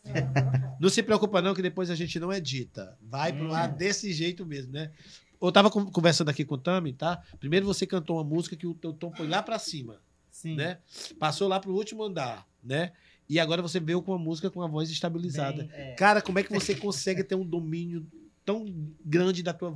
Não se preocupa não, que depois a gente não edita. Vai pro ar desse jeito mesmo, né? Eu tava conversando aqui com o Tami, tá? Primeiro você cantou uma música que o teu tom foi lá pra cima, Sim. né? Passou lá pro último andar, né? E agora você veio com uma música com a voz estabilizada. Bem, Cara, como é que você consegue ter um domínio tão grande da tua